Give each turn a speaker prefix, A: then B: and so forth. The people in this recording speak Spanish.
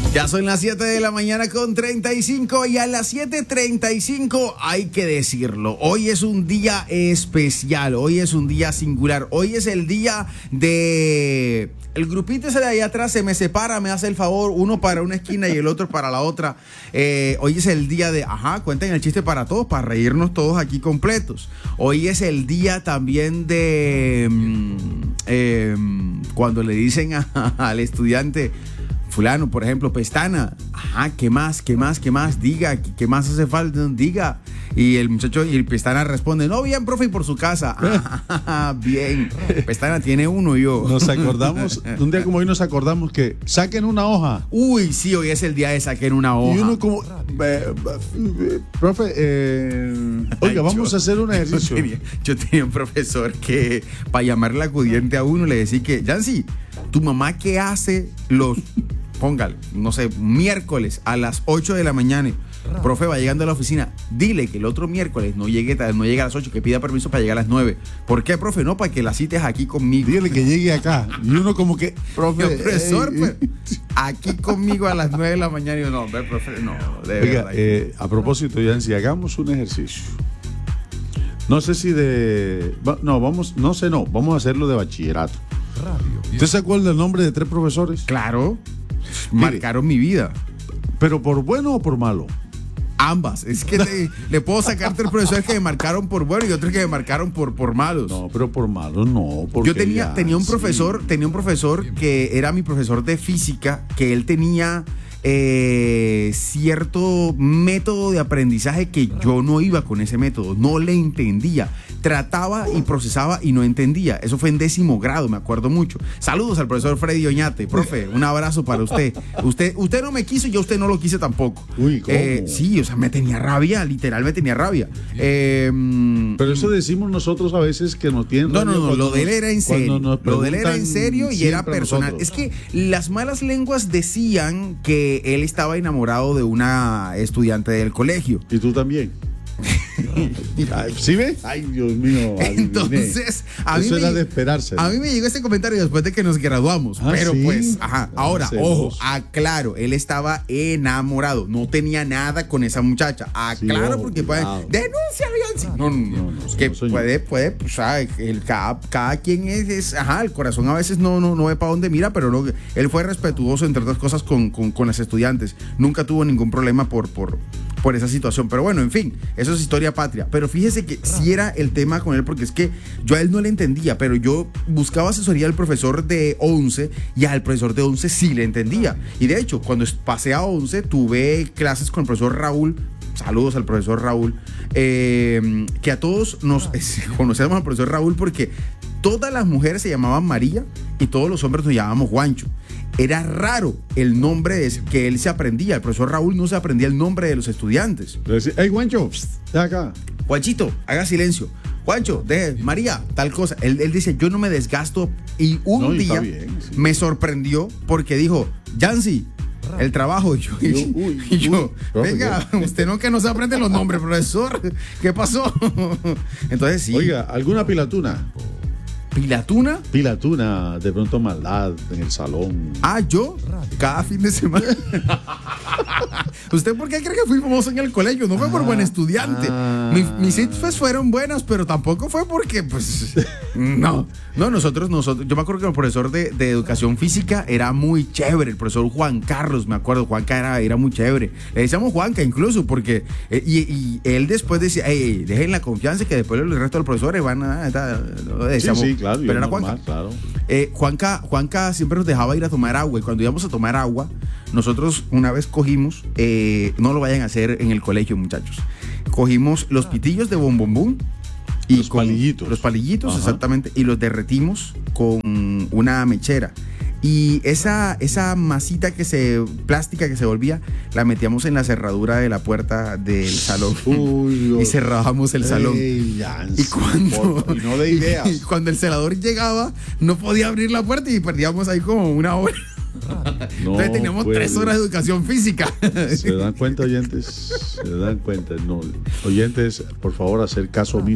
A: Ya son las 7 de la mañana con 35 y a las 7:35 hay que decirlo. Hoy es un día especial, hoy es un día singular, hoy es el día de... El grupito ese de ahí atrás se me separa, me hace el favor, uno para una esquina y el otro para la otra. Hoy es el día de, cuenten el chiste para todos, para reírnos todos aquí completos. Hoy es el día también de... cuando le dicen al estudiante... Fulano, por ejemplo, Pestana, ¿qué más? Diga, ¿qué más hace falta? Diga. Y el muchacho, y el Pestana responde, no, bien, profe, y por su casa. Bien, Pestana tiene uno yo.
B: Nos acordamos, un día como hoy nos acordamos que saquen una hoja.
A: Uy, sí, hoy es el día de saquen una hoja.
B: Y uno como, profe, oiga, vamos a hacer un ejercicio.
A: Yo tenía un profesor que, para llamarle acudiente a uno, le decía que, Yancy, ¿tu mamá qué hace póngale, no sé, miércoles a las 8 de la mañana? Profe, va llegando a la oficina, dile que el otro miércoles no llegue a las 8, que pida permiso para llegar a las 9. ¿Por qué, profe? No, para que la cites aquí conmigo.
B: Dígale que llegue acá. Y uno como que,
A: profesor, pues, aquí conmigo a las 9 de la mañana. Y yo, no, profe, no, de
B: oiga,
A: verdad.
B: a propósito, Yancy, hagamos un ejercicio. No sé si vamos a hacerlo de bachillerato. ¿Usted se acuerda del nombre de 3 profesores?
A: Claro, marcaron mi vida.
B: ¿Pero por bueno o por malo?
A: Ambas. Es que le puedo sacar 3 profesores que me marcaron por bueno y otros que me marcaron por malos.
B: No, pero por malos no.
A: Yo tenía un profesor que era mi profesor de física, que él tenía cierto método de aprendizaje que yo no iba con ese método, no le entendía, trataba y procesaba y no entendía. Eso fue en 10º grado, me acuerdo mucho. Saludos al profesor Freddy Oñate, profe, un abrazo para usted. Usted no me quiso y yo a usted no lo quise tampoco.
B: Uy, ¿cómo?
A: Sí, o sea, me tenía rabia, literal me tenía rabia.
B: Pero eso decimos nosotros a veces que nos tienen rabia.
A: No, lo de él era en serio. Lo de él era en serio y era personal.
B: Nosotros.
A: Es que las malas lenguas decían que él estaba enamorado de una estudiante del colegio.
B: ¿Y tú también? ¿Sí ve? Ay, Dios mío.
A: Entonces,
B: eso era de esperarse.
A: A mí me llegó este comentario después de que nos graduamos. Pero ¿sí? Pues, ahora, ojo, aclaro, él estaba enamorado. No tenía nada con esa muchacha. Aclaro, sí, porque puede. Denuncia, Yancy. No, que puede, pues, cada quien es, el corazón a veces no ve para dónde mira, pero él fue respetuoso, entre otras cosas, con las estudiantes. Nunca tuvo ningún problema por esa situación. Pero bueno, en fin, eso es historia patria. Pero fíjese que sí era el tema con él, porque es que yo a él no le entendía, pero yo buscaba asesoría al profesor de 11 y al profesor de 11 sí le entendía. Y de hecho, cuando pasé a 11 tuve clases con el profesor Raúl. Saludos al profesor Raúl, que a todos nos conocemos al profesor Raúl porque todas las mujeres se llamaban María y todos los hombres nos llamábamos Juancho. Era raro el nombre que él se aprendía. El profesor Raúl no se aprendía el nombre de los estudiantes.
B: ¡Ey, Juancho! ¡Ven acá!
A: Juanchito, haga silencio. Juancho, María, tal cosa. Él dice, yo no me desgasto. Y un día me sorprendió porque dijo, Yancy, el trabajo. Y yo, venga, usted no que no se aprende los nombres, profesor. ¿Qué pasó? Entonces sí.
B: Oiga, ¿alguna pilatuna?
A: ¿Pilatuna?
B: Pilatuna, de pronto maldad en el salón.
A: ¿Yo? Cada fin de semana. ¿Usted por qué cree que fui famoso en el colegio? No fue por buen estudiante. Mis hits fueron buenos, pero tampoco fue porque, pues, no, nosotros, yo me acuerdo que el profesor de educación física era muy chévere, el profesor Juan Carlos, me acuerdo, Juanca era muy chévere. Le decíamos Juanca incluso, porque, y él después decía, dejen la confianza que después el resto de los profesores van a, decíamos,
B: sí, claro,
A: pero era
B: normal, Juanca.
A: Claro. Juanca siempre nos dejaba ir a tomar agua, y cuando íbamos a tomar agua, nosotros una vez cogimos, no lo vayan a hacer en el colegio, muchachos, cogimos los pitillos de bombombón y
B: los palillitos.
A: Los palillitos, exactamente, y los derretimos con una mechera. Y esa masita plástica que se volvía, la metíamos en la cerradura de la puerta del salón. Y cerrábamos el salón.
B: Yancy,
A: y
B: no de ideas.
A: Y cuando el celador llegaba, no podía abrir la puerta y perdíamos ahí como una hora. Entonces teníamos 3 horas de educación física.
B: ¿Se dan cuenta, oyentes? ¿Se dan cuenta? No. Oyentes, por favor, hacer caso omiso.